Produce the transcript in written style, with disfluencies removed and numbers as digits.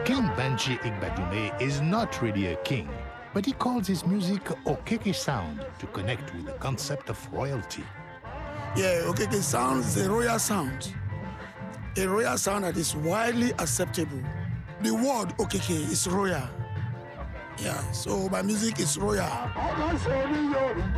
King Banji Igbadume is not really a king, but he calls his music Okeke sound to connect with the concept of royalty. Yeah, Okeke sound is a royal sound that is widely acceptable. The word Okeke is royal. Yeah, so my music is royal.